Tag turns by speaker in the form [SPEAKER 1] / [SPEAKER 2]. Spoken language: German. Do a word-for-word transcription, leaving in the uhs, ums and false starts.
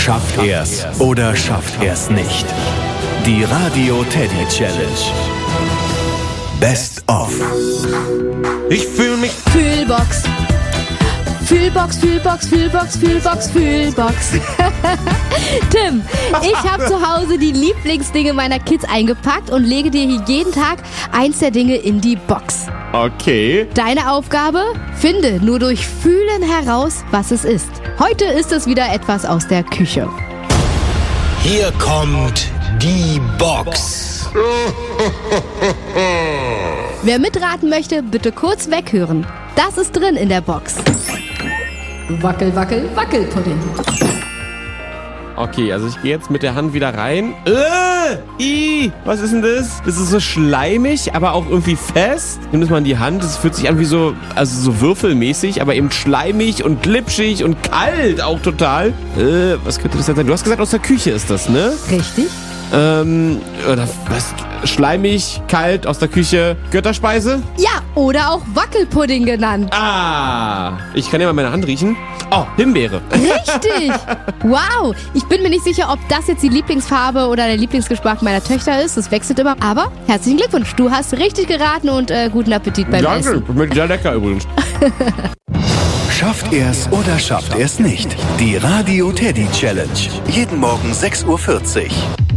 [SPEAKER 1] Schafft er's oder schafft er's nicht? Die Radio Teddy Challenge. Best of.
[SPEAKER 2] Ich fühle mich.
[SPEAKER 3] Fühlbox. Fühlbox, Fühlbox, Fühlbox, Fühlbox, Fühlbox. Tim, ich habe zu Hause die Lieblingsdinge meiner Kids eingepackt und lege dir hier jeden Tag eins der Dinge in die Box.
[SPEAKER 2] Okay.
[SPEAKER 3] Deine Aufgabe? Finde nur durch Fühlen heraus, was es ist. Heute ist es wieder etwas aus der Küche.
[SPEAKER 4] Hier kommt die Box.
[SPEAKER 3] Wer mitraten möchte, bitte kurz weghören. Das ist drin in der Box. Wackel, wackel, Wackelpudding.
[SPEAKER 2] Okay, also ich gehe jetzt mit der Hand wieder rein. Äh, i, was ist denn das? Das ist so schleimig, aber auch irgendwie fest. Nimm das mal in die Hand. Das fühlt sich an wie so, also so würfelmäßig, aber eben schleimig und glitschig und kalt auch total. Äh, was könnte das denn sein? Du hast gesagt, aus der Küche ist das, ne?
[SPEAKER 3] Richtig.
[SPEAKER 2] Ähm, oder was? Schleimig, kalt, aus der Küche. Götterspeise?
[SPEAKER 3] Ja, oder auch Wackelpudding genannt.
[SPEAKER 2] Ah, ich kann ja mal meine Hand riechen. Oh, Himbeere.
[SPEAKER 3] Richtig. Wow. Ich bin mir nicht sicher, ob das jetzt die Lieblingsfarbe oder der Lieblingsgeschmack meiner Töchter ist. Das wechselt immer. Aber herzlichen Glückwunsch. Du hast richtig geraten und äh, guten Appetit beim
[SPEAKER 2] Danke.
[SPEAKER 3] Essen.
[SPEAKER 2] Schmeckt sehr lecker übrigens.
[SPEAKER 1] Schafft er's oder schafft er's nicht? Die Radio Teddy Challenge. Jeden Morgen sechs Uhr vierzig.